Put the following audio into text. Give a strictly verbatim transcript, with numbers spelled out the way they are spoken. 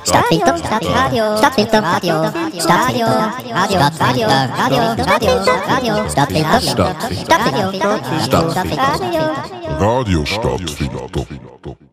Stadtfilter, Stadtradio, Stadtfilter, Radio, Stadtradio, Radio, Radio, Radio, Radio, Stadtfilter, Stadtfilter, Radio, Stadtfilter, Radio, Radio Stadtfilter.